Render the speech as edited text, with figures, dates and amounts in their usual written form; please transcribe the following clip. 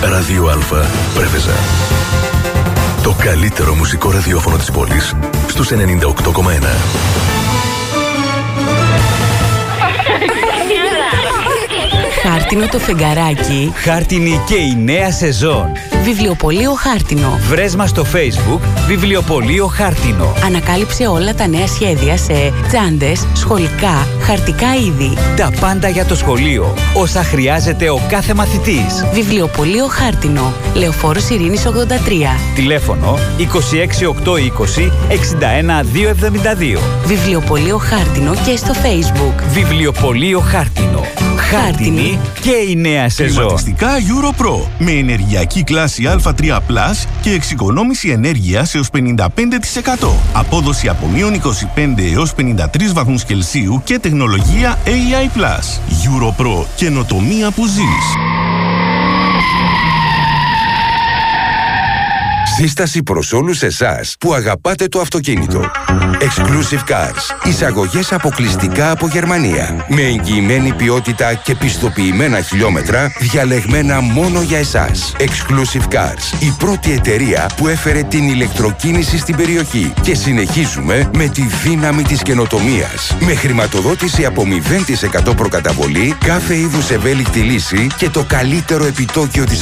Ράδιο Α, Πρέβεζα. Το καλύτερο μουσικό ραδιόφωνο της πόλης στους 98,1. Χάρτινο το φεγγαράκι. Χάρτινη και η νέα σεζόν. Βιβλιοπωλείο Χάρτινο. Βρες μας στο Facebook Βιβλιοπωλείο Χάρτινο. Ανακάλυψε όλα τα νέα σχέδια σε τσάντες, σχολικά, χαρτικά είδη. Τα πάντα για το σχολείο. Όσα χρειάζεται ο κάθε μαθητής. Βιβλιοπωλείο Χάρτινο. Λεωφόρος Ειρήνης 83. Τηλέφωνο 26820 61272. Βιβλιοπωλείο Χάρτινο και στο Facebook. Βιβλιοπωλείο Χάρτινο. Χάρτινη και η νέα σεζόν. Κλιματιστικά EuroPro με ενεργειακή κλάση Α3+ και εξοικονόμηση ενέργειας έως 55%. Απόδοση από μείον 25 έως 53 βαθμούς Κελσίου και τεχνολογία AI+. EuroPro. Καινοτομία που ζεις. Σύσταση προς όλους εσάς που αγαπάτε το αυτοκίνητο. Exclusive Cars. Εισαγωγές αποκλειστικά από Γερμανία. Με εγγυημένη ποιότητα και πιστοποιημένα χιλιόμετρα διαλεγμένα μόνο για εσάς. Exclusive Cars. Η πρώτη εταιρεία που έφερε την ηλεκτροκίνηση στην περιοχή. Και συνεχίζουμε με τη δύναμη της καινοτομίας. Με χρηματοδότηση από 0% προκαταβολή, κάθε είδους ευέλικτη λύση και το καλύτερο επιτόκιο της